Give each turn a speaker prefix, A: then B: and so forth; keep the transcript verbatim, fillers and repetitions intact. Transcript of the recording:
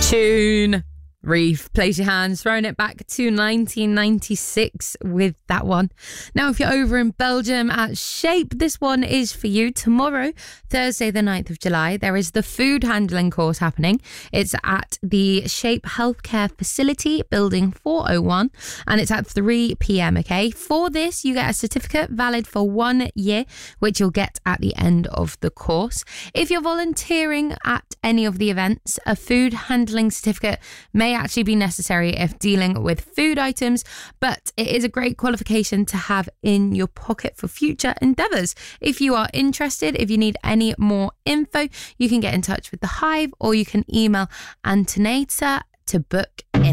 A: Tune. Reef, place your hands, throwing it back to nineteen ninety-six with that one. Now, if you're over in Belgium at Shape, this one is for you. Tomorrow, Thursday the ninth of July, there is the food handling course happening. It's at the Shape Healthcare Facility, building four oh one, and it's at three p.m, okay? For this, you get a certificate valid for one year, which you'll get at the end of the course. If you're volunteering at any of the events, a food handling certificate may actually be necessary if dealing with food items, but it is a great qualification to have in your pocket for future endeavours. If you are interested, if you need any more info, you can get in touch with the Hive, or you can email Antonator to book in.